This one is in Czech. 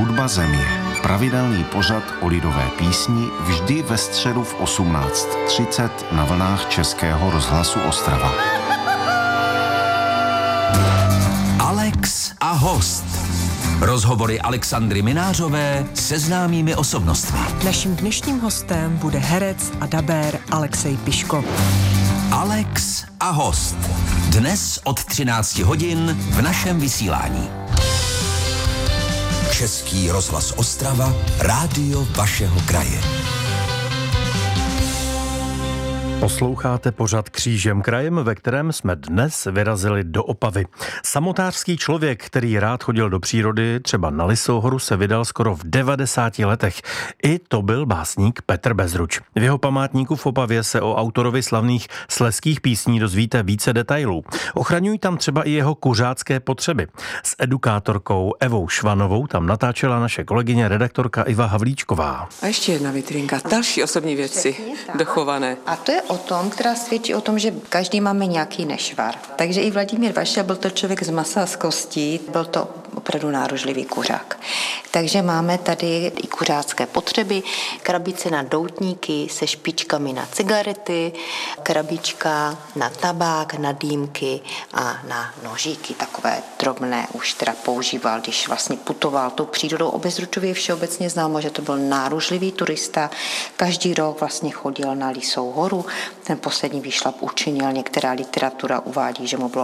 Hudba země. Pravidelný pořad o lidové písni vždy ve středu v 18:30 na vlnách Českého rozhlasu Ostrava. Alex a host. Rozhovory Alexandry Minářové se známými osobnostmi. Naším dnešním hostem bude herec a dabér Alexej Piško. Alex a host. Dnes od 13 hodin v našem vysílání. Český rozhlas Ostrava, rádio vašeho kraje. Posloucháte pořad Křížem krajem, ve kterém jsme dnes vyrazili do Opavy. Samotářský člověk, který rád chodil do přírody, třeba na Lysou horu, se vydal skoro v 90 letech. I to byl básník Petr Bezruč. V jeho památníku v Opavě se o autorovi slavných slezských písní dozvíte více detailů. Ochraňují tam třeba i jeho kuřácké potřeby. S edukátorkou Evou Švanovou tam natáčela naše kolegyně redaktorka Iva Havlíčková. A ještě jedna vitrinka, další osobní věci dochované. A to je o tom, která svědčí o tom, že každý máme nějaký nešvar. Takže i Vladimír Vašel byl to člověk z masa a z kostí, byl to opravdu náružlivý kuřák. Takže máme tady i kuřácké potřeby, krabice na doutníky se špičkami na cigarety, krabička na tabák, na dýmky a na nožíky. Takové drobné už teda používal, když vlastně putoval tou přírodou. O Bezručově všeobecně známo, že to byl náružlivý turista. Každý rok vlastně chodil na Lysou horu. Ten poslední výšlap učinil, některá literatura uvádí, že mu bylo